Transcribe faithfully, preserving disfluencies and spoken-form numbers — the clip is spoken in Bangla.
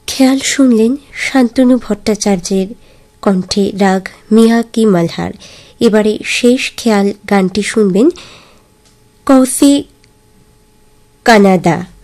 খেয়াল শুনলেন শান্তনু ভট্টাচার্যের কণ্ঠে, রাগ মিয়া কি মালহার। এবারে শেষ খেয়াল গানটি শুনবেন কৌশিক কানাডা।